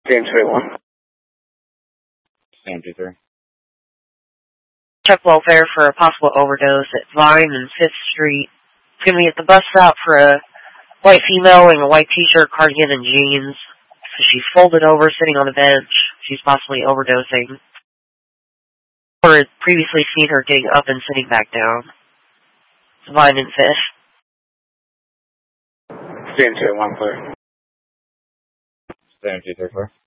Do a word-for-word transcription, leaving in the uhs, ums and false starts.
Stand two one. Stand two three. Check welfare for a possible overdose at Vine and Fifth Street. It's going to be at the bus stop for a white female wearing a white t-shirt, cardigan, and jeans. She's folded over, sitting on a bench. She's possibly overdosing. Or had previously seen her getting up and sitting back down. It's Vine and Fifth. Stand two one, clear. Stand two three four.